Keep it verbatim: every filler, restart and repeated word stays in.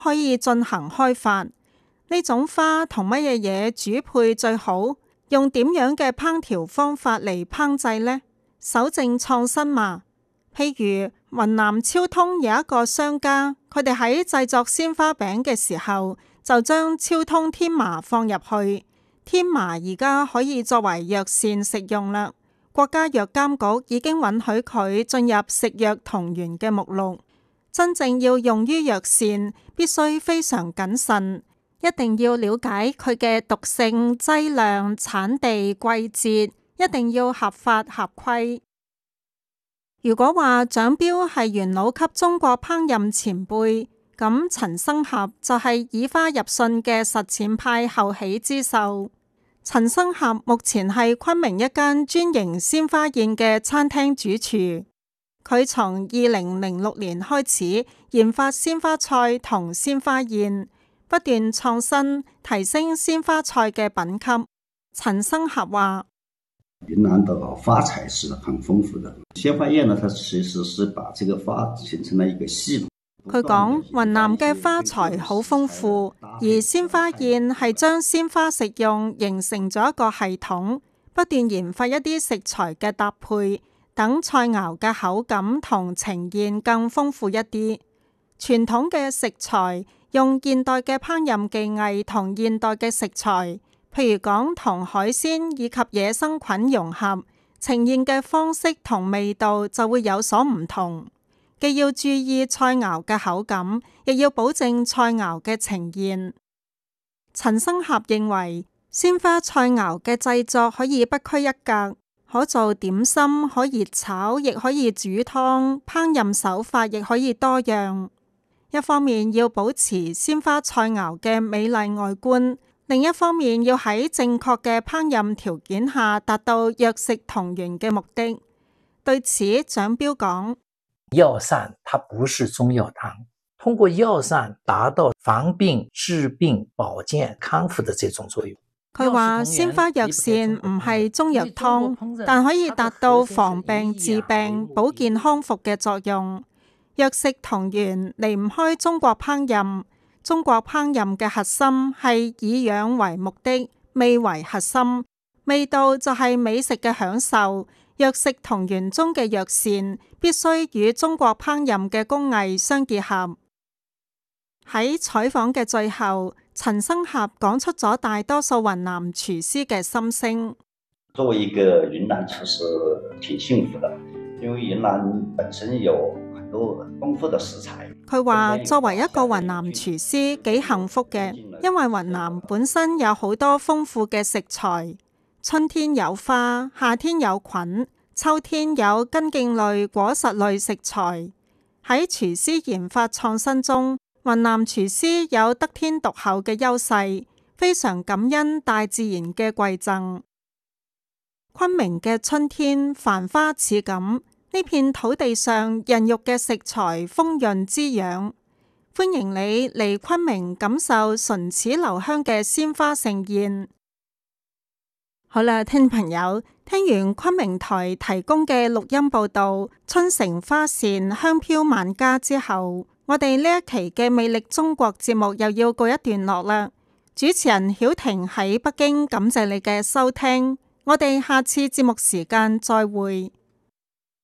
可以進行開發。呢種花同乜嘢嘢煮配最好？用點樣嘅烹調方法嚟烹製呢？守正創新嘛。譬如雲南昭通有一個商家，佢哋喺製作鮮花餅嘅時候，就將昭通天麻放入去。天麻而家可以作為藥膳食用啦。國家藥監局已經允許佢進入食藥同源嘅目錄。真正要用於藥膳，必須非常謹慎，一定要了解佢嘅毒性、劑量、產地、季節，一定要合法合規。如果話蔣彪係元老級中國烹飪前輩，咁陳生合就係以花入信嘅實踐派後起之秀。陳生合目前係昆明一間專營鮮花宴嘅餐廳主廚，佢從二零零六年開始研發鮮花菜同鮮花宴，不斷創新提升鮮花菜嘅品級。陳生合話： 雲南的花材是很豐富的，鮮花宴呢，它其實是把這個花形成了一個系統。 佢講雲南嘅花材好豐富，而鮮花宴係將鮮花食用形成咗一個系統，不斷研發一啲食材嘅搭配，等菜肴嘅口感同呈現更豐富一啲。傳統嘅食材用現代嘅烹飪技藝同現代嘅食材，譬如講同海鮮以及野生菌融合，呈現嘅方式同味道就會有所唔同。既要注意菜肴嘅口感，亦要保證菜肴嘅呈現。陳生合認為，鮮花菜肴嘅製作可以不拘一格，可做點心，可以炒，亦可以煮湯，烹飪手法亦可以多樣。一方面要保持鮮花菜肴嘅美麗外觀，另一方面要喺正確嘅烹飪條件下達到藥食同源嘅目的。對此，蔣彪講： 藥膳它不是中藥湯，通過藥膳達到防病、治病、保健、康復的這種作用。 佢話鮮花藥膳唔係中藥湯，但可以達到防病、治病、保健康復嘅作用。藥食同源離唔開中國烹飪，中國烹飪嘅核心係以養為目的，味為核心，味道就係美食嘅享受。藥食同源中嘅藥膳必須與中國烹飪嘅工藝相結合。喺採訪嘅最後，陳生合講出咗大多數雲南廚師嘅心聲。 作為一個雲南廚師，挺幸福的，因為雲南本身有很多很豐富的食材。 佢話作為一個雲南廚師幾幸福嘅，因為雲南本身有好多豐富嘅食材。春天有花，夏天有菌，秋天有根莖類、果實類食材。喺廚師研發創新中，雲南廚師有得天獨厚嘅優勢，非常感恩大自然嘅饋贈。昆明嘅春天繁花似錦，呢片土地上孕育嘅食材豐潤滋養。歡迎你嚟昆明感受唇齒留香嘅鮮花盛宴。好啦，聽眾朋友，聽完昆明台提供嘅錄音報道，春城花扇香飄萬家之後，我哋呢一期嘅魅力中國節目又要告一段落啦。主持人曉婷喺北京，感謝你嘅收聽，我哋下次節目時間再會。